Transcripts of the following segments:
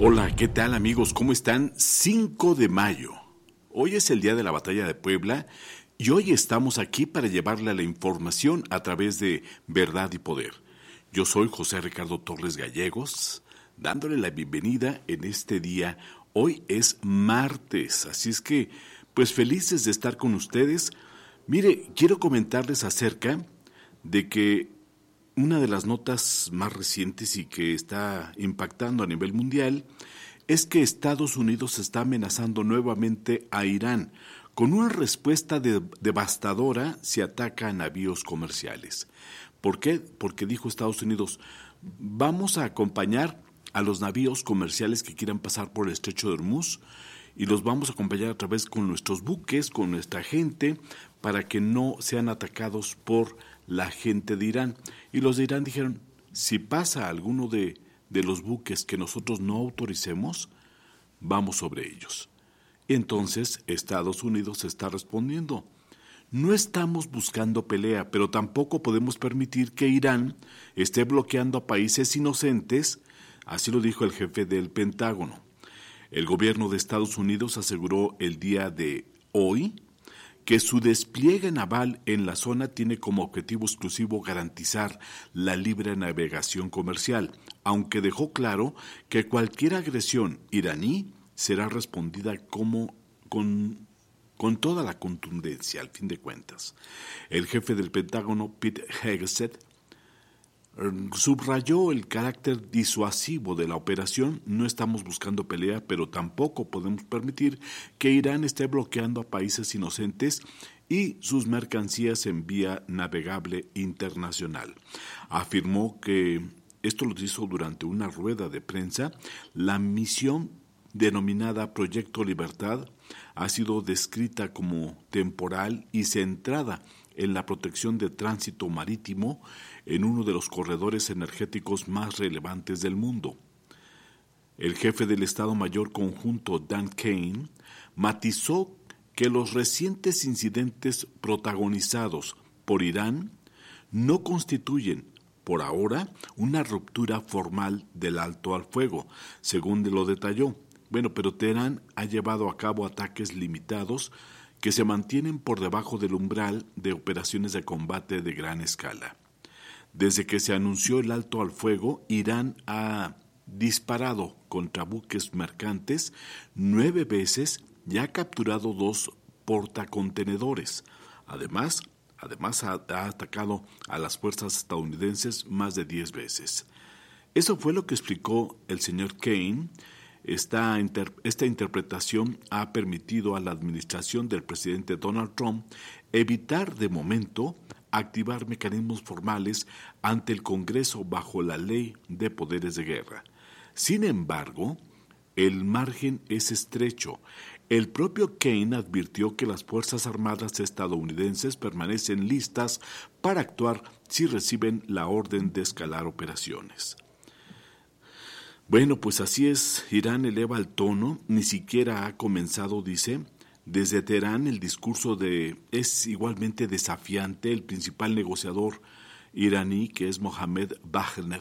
Hola, ¿qué tal amigos? ¿Cómo están? 5 de mayo. Hoy es el día de la batalla de Puebla y hoy estamos aquí para llevarle la información a través de Verdad y Poder. Yo soy José Ricardo Torres Gallegos, dándole la bienvenida en este día. Hoy es martes, así es que, pues felices de estar con ustedes. Mire, quiero comentarles acerca de que una de las notas más recientes y que está impactando a nivel mundial es que Estados Unidos está amenazando nuevamente a Irán con una respuesta devastadora si ataca a navíos comerciales. ¿Por qué? Porque dijo Estados Unidos, vamos a acompañar a los navíos comerciales que quieran pasar por el estrecho de Hormuz y los vamos a acompañar a través con nuestros buques, con nuestra gente, para que no sean atacados por la gente de Irán. Y los de Irán dijeron, si pasa alguno de los buques que nosotros no autoricemos, vamos sobre ellos. Entonces Estados Unidos está respondiendo. No estamos buscando pelea, pero tampoco podemos permitir que Irán esté bloqueando a países inocentes, así lo dijo el jefe del Pentágono. El gobierno de Estados Unidos aseguró el día de hoy que su despliegue naval en la zona tiene como objetivo exclusivo garantizar la libre navegación comercial, aunque dejó claro que cualquier agresión iraní será respondida con toda la contundencia, al fin de cuentas. El jefe del Pentágono, Pete Hegseth, subrayó el carácter disuasivo de la operación. No estamos buscando pelea, pero tampoco podemos permitir que Irán esté bloqueando a países inocentes y sus mercancías en vía navegable internacional. Afirmó que esto lo hizo durante una rueda de prensa. La misión denominada Proyecto Libertad ha sido descrita como temporal y centrada en la protección de tránsito marítimo en uno de los corredores energéticos más relevantes del mundo. El jefe del Estado Mayor Conjunto, Dan Kane, matizó que los recientes incidentes protagonizados por Irán no constituyen, por ahora, una ruptura formal del alto al fuego, según lo detalló. Pero Teherán ha llevado a cabo ataques limitados que se mantienen por debajo del umbral de operaciones de combate de gran escala. Desde que se anunció el alto al fuego, Irán ha disparado contra buques mercantes 9 veces y ha capturado 2 portacontenedores. Además ha atacado a las fuerzas estadounidenses más de 10 veces. Eso fue lo que explicó el señor Kane. Esta interpretación ha permitido a la administración del presidente Donald Trump evitar de momento activar mecanismos formales ante el Congreso bajo la Ley de Poderes de Guerra. Sin embargo, el margen es estrecho. El propio Kane advirtió que las Fuerzas Armadas estadounidenses permanecen listas para actuar si reciben la orden de escalar operaciones. Pues así es, Irán eleva el tono, ni siquiera ha comenzado, dice. Desde Teherán el discurso es igualmente desafiante. El principal negociador iraní, que es Mohammad Bagher,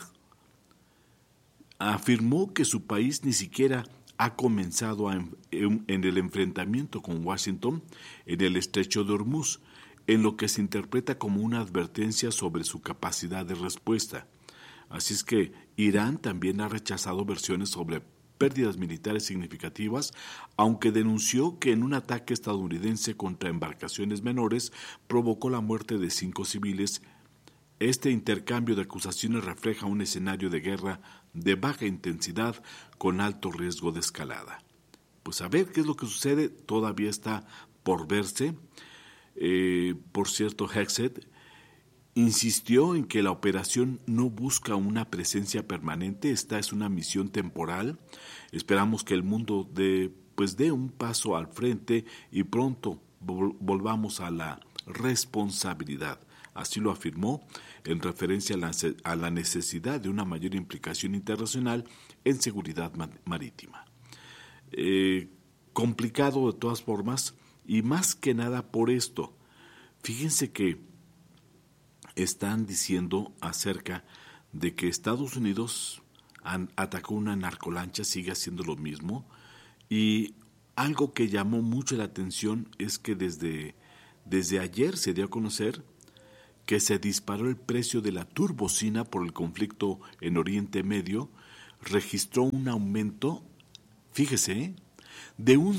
afirmó que su país ni siquiera ha comenzado en el enfrentamiento con Washington en el estrecho de Hormuz, en lo que se interpreta como una advertencia sobre su capacidad de respuesta. Así es que Irán también ha rechazado versiones sobre pérdidas militares significativas, aunque denunció que en un ataque estadounidense contra embarcaciones menores provocó la muerte de 5 civiles. Este intercambio de acusaciones refleja un escenario de guerra de baja intensidad con alto riesgo de escalada. Pues a ver qué es lo que sucede, todavía está por verse. Por cierto, Hegseth insistió en que la operación no busca una presencia permanente, esta es una misión temporal. Esperamos que el mundo dé un paso al frente y pronto volvamos a la responsabilidad. Así lo afirmó en referencia a la necesidad de una mayor implicación internacional en seguridad marítima. Complicado de todas formas, y más que nada por esto. Fíjense que están diciendo acerca de que Estados Unidos atacó una narcolancha, sigue haciendo lo mismo. Y algo que llamó mucho la atención es que desde ayer se dio a conocer que se disparó el precio de la turbocina por el conflicto en Oriente Medio, registró un aumento, fíjese, de un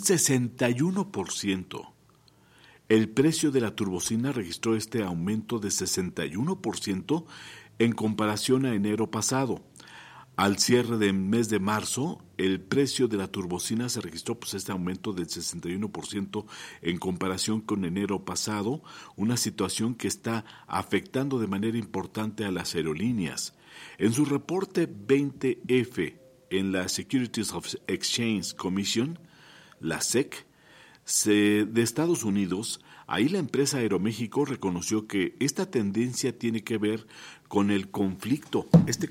61%. El precio de la turbocina registró este aumento de 61% en comparación a enero pasado. Al cierre del mes de marzo, el precio de la turbocina se registró este aumento del 61% en comparación con enero pasado, una situación que está afectando de manera importante a las aerolíneas. En su reporte 20F en la Securities of Exchange Commission, la SEC, de Estados Unidos, ahí la empresa Aeroméxico reconoció que esta tendencia tiene que ver con el conflicto, este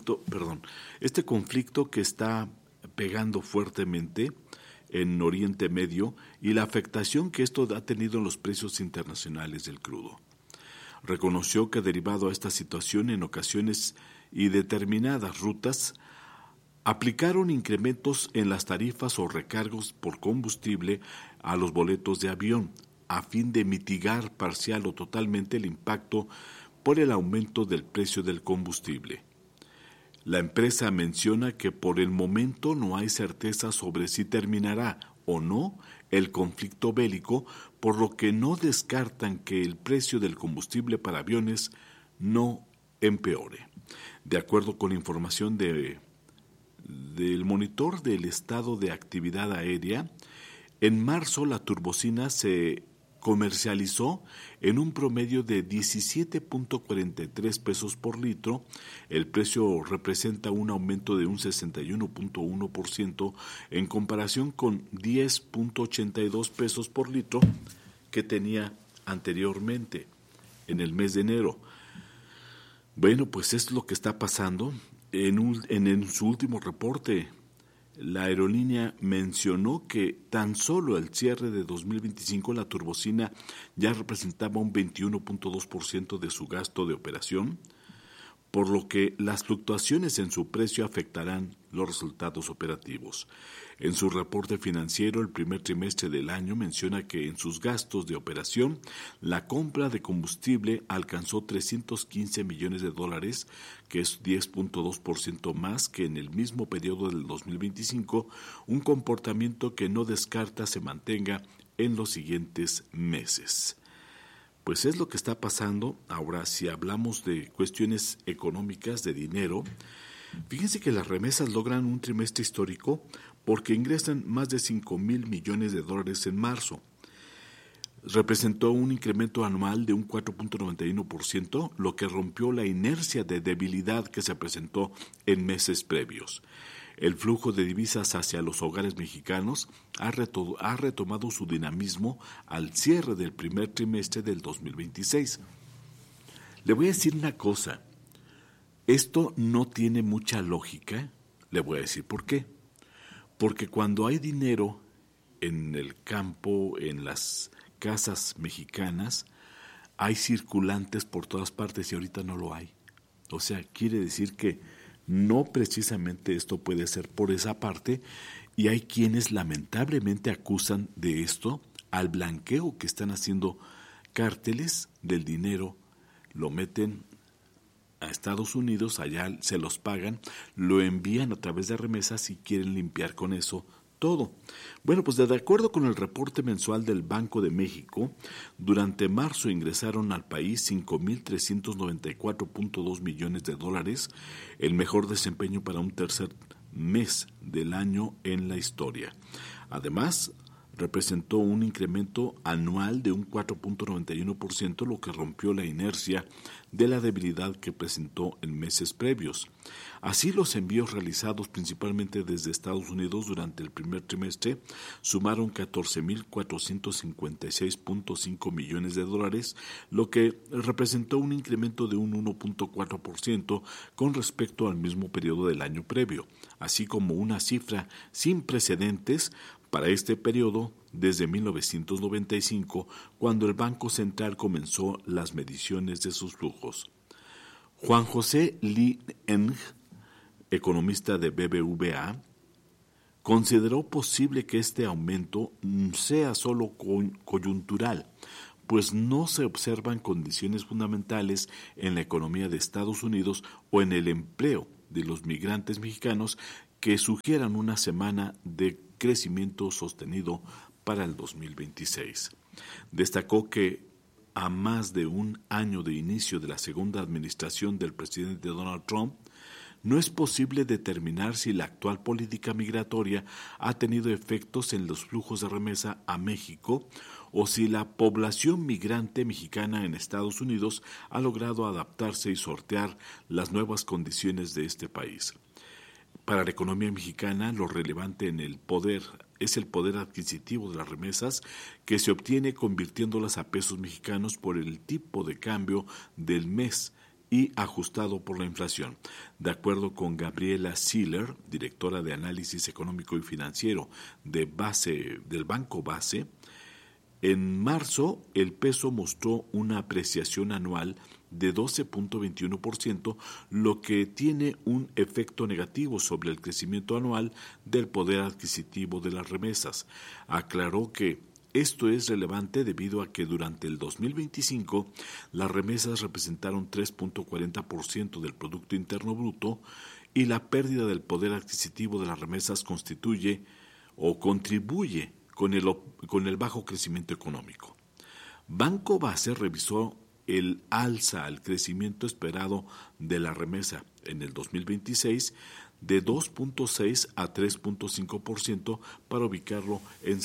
conflicto que está pegando fuertemente en Oriente Medio y la afectación que esto ha tenido en los precios internacionales del crudo. Reconoció que derivado a esta situación en ocasiones y determinadas rutas, aplicaron incrementos en las tarifas o recargos por combustible a los boletos de avión, a fin de mitigar parcial o totalmente el impacto por el aumento del precio del combustible. La empresa menciona que por el momento no hay certeza sobre si terminará o no el conflicto bélico, por lo que no descartan que el precio del combustible para aviones no empeore. De acuerdo con la información del monitor del estado de actividad aérea, en marzo la turbocina se comercializó en un promedio de 17.43 pesos por litro. El precio representa un aumento de un 61.1% en comparación con 10.82 pesos por litro que tenía anteriormente en el mes de enero. Bueno, pues es lo que está pasando. En su último reporte, la aerolínea mencionó que tan solo al cierre de 2025 la turbocina ya representaba un 21.2% de su gasto de operación, por lo que las fluctuaciones en su precio afectarán los resultados operativos. En su reporte financiero, el primer trimestre del año menciona que en sus gastos de operación, la compra de combustible alcanzó $315 millones, que es 10.2% más que en el mismo periodo del 2025, un comportamiento que no descarta se mantenga en los siguientes meses. Pues es lo que está pasando. Ahora, si hablamos de cuestiones económicas, de dinero, fíjense que las remesas logran un trimestre histórico porque ingresan más de $5,000 millones en marzo. Representó un incremento anual de un 4.91%, lo que rompió la inercia de debilidad que se presentó en meses previos. El flujo de divisas hacia los hogares mexicanos ha retomado su dinamismo al cierre del primer trimestre del 2026. Le voy a decir una cosa, esto no tiene mucha lógica, le voy a decir por qué. Porque cuando hay dinero en el campo, en las casas mexicanas, hay circulantes por todas partes y ahorita no lo hay. O sea, quiere decir que no precisamente esto puede ser por esa parte, y hay quienes lamentablemente acusan de esto al blanqueo que están haciendo cárteles del dinero, lo meten a Estados Unidos, allá se los pagan, lo envían a través de remesas y quieren limpiar con eso todo. Bueno, pues de acuerdo con el reporte mensual del Banco de México, durante marzo ingresaron al país $5,394.2 millones, el mejor desempeño para un tercer mes del año en la historia. Además, representó un incremento anual de un 4.91%, lo que rompió la inercia de la debilidad que presentó en meses previos. Así, los envíos realizados principalmente desde Estados Unidos durante el primer trimestre sumaron $14,456.5 millones, lo que representó un incremento de un 1.4% con respecto al mismo periodo del año previo, así como una cifra sin precedentes para este periodo desde 1995, cuando el Banco Central comenzó las mediciones de sus flujos. Juan José Lee Eng, economista de BBVA, consideró posible que este aumento sea solo coyuntural, pues no se observan condiciones fundamentales en la economía de Estados Unidos o en el empleo de los migrantes mexicanos que sugieran una semana de crecimiento sostenido para el 2026. Destacó que a más de un año de inicio de la segunda administración del presidente Donald Trump, no es posible determinar si la actual política migratoria ha tenido efectos en los flujos de remesa a México o si la población migrante mexicana en Estados Unidos ha logrado adaptarse y sortear las nuevas condiciones de este país. Para la economía mexicana, lo relevante en el poder es el poder adquisitivo de las remesas que se obtiene convirtiéndolas a pesos mexicanos por el tipo de cambio del mes y ajustado por la inflación. De acuerdo con Gabriela Siller, directora de Análisis Económico y Financiero del Banco Base, en marzo el peso mostró una apreciación anual de 12.21%, lo que tiene un efecto negativo sobre el crecimiento anual del poder adquisitivo de las remesas. Aclaró que esto es relevante debido a que durante el 2025 las remesas representaron 3.40% del Producto Interno Bruto y la pérdida del poder adquisitivo de las remesas contribuye con el bajo crecimiento económico. Banco Base revisó el alza al crecimiento esperado de la remesa en el 2026 de 2.6 a 3.5% para ubicarlo en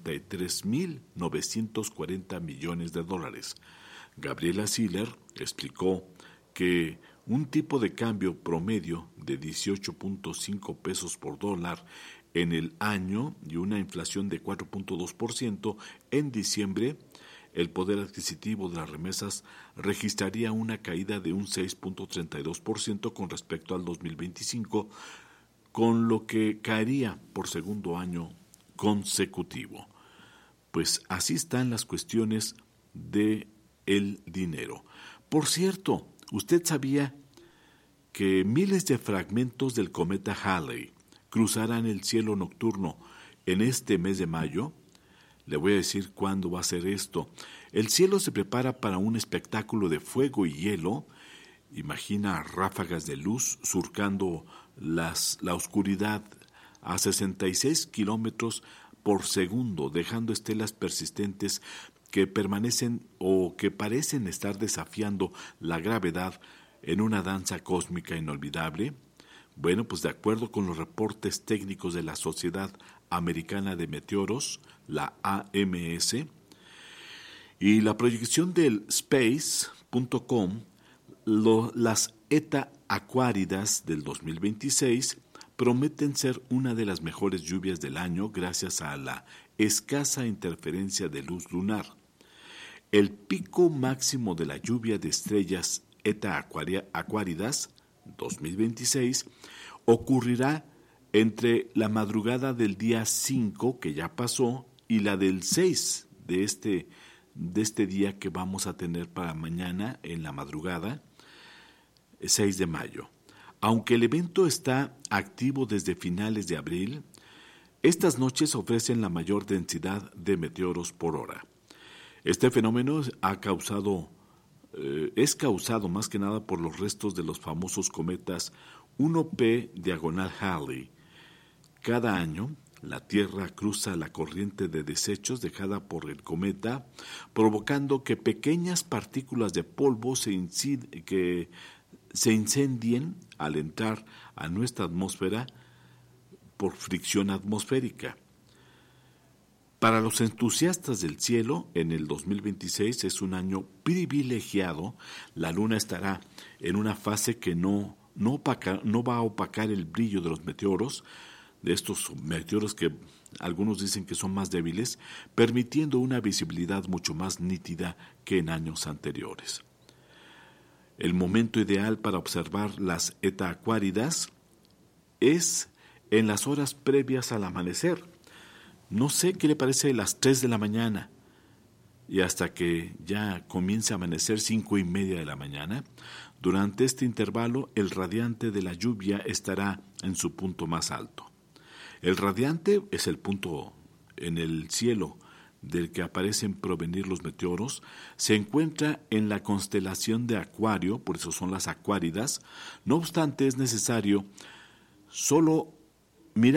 63.940 millones de dólares. Gabriela Siller explicó que un tipo de cambio promedio de 18.5 pesos por dólar en el año y una inflación de 4.2% en diciembre, el poder adquisitivo de las remesas registraría una caída de un 6.32% con respecto al 2025, con lo que caería por segundo año consecutivo. Pues así están las cuestiones de el dinero. Por cierto, ¿usted sabía que miles de fragmentos del cometa Halley cruzarán el cielo nocturno en este mes de mayo? Le voy a decir cuándo va a ser esto. El cielo se prepara para un espectáculo de fuego y hielo. Imagina ráfagas de luz surcando la oscuridad a 66 kilómetros por segundo, dejando estelas persistentes que permanecen o que parecen estar desafiando la gravedad en una danza cósmica inolvidable. Bueno, pues de acuerdo con los reportes técnicos de la Sociedad Americana de Meteoros, la AMS, y la proyección del Space.com, las ETA Aquáridas del 2026 prometen ser una de las mejores lluvias del año gracias a la escasa interferencia de luz lunar. El pico máximo de la lluvia de estrellas ETA Aquáridas 2026 ocurrirá entre la madrugada del día 5, que ya pasó, y la del 6 de este día que vamos a tener para mañana en la madrugada, 6 de mayo. Aunque el evento está activo desde finales de abril, estas noches ofrecen la mayor densidad de meteoros por hora. Este fenómeno es causado más que nada por los restos de los famosos cometas 1P diagonal Halley. Cada año, la Tierra cruza la corriente de desechos dejada por el cometa, provocando que pequeñas partículas de polvo se incendien al entrar a nuestra atmósfera por fricción atmosférica. Para los entusiastas del cielo, en el 2026 es un año privilegiado. La Luna estará en una fase que no va a opacar el brillo de los meteoros, de estos meteoros que algunos dicen que son más débiles, permitiendo una visibilidad mucho más nítida que en años anteriores. El momento ideal para observar las ETA Aquáridas es en las horas previas al amanecer. No sé qué le parece las 3 de la mañana. y hasta que ya comience a amanecer 5:30 de la mañana. Durante este intervalo, el radiante de la lluvia estará en su punto más alto. El radiante es el punto en el cielo del que aparecen provenir los meteoros. Se encuentra en la constelación de Acuario, por eso son las Acuáridas. No obstante, es necesario solo